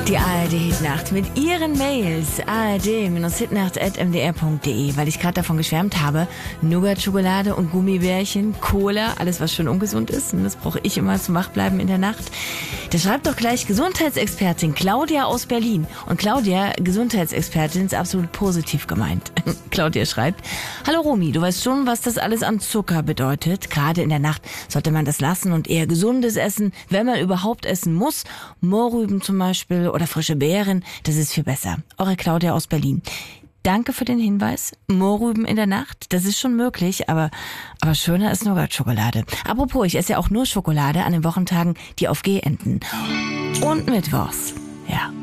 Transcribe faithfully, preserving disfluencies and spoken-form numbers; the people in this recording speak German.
Die A R D-Hitnacht mit ihren Mails. A R D Hitnacht at m d r punkt d e, weil ich gerade davon geschwärmt habe. Nougat, Schokolade und Gummibärchen, Cola, alles was schon ungesund ist. Und das brauche ich immer zum Wachbleiben in der Nacht. Da schreibt doch gleich Gesundheitsexpertin Claudia aus Berlin. Und Claudia, Gesundheitsexpertin, ist absolut positiv gemeint. Claudia schreibt: Hallo Romy, du weißt schon, was das alles an Zucker bedeutet. Gerade in der Nacht sollte man das lassen und eher Gesundes essen, wenn man überhaupt essen muss. Mohrrüben zum Beispiel oder frische Beeren, das ist viel besser. Eure Claudia aus Berlin. Danke für den Hinweis. Mohrrüben in der Nacht, das ist schon möglich, aber, aber schöner ist Nougat-Schokolade. Apropos, ich esse ja auch nur Schokolade an den Wochentagen, die auf G enden. Und mittwochs. Ja.